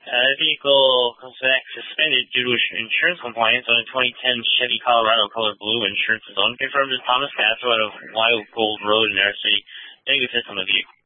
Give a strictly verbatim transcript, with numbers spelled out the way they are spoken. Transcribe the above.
Uh, the vehicle comes back suspended due to insurance compliance on a twenty ten Chevy Colorado color blue. Insurance is unconfirmed as Thomas Castro out of Wild Gold Road in our city. Negative test on the vehicle.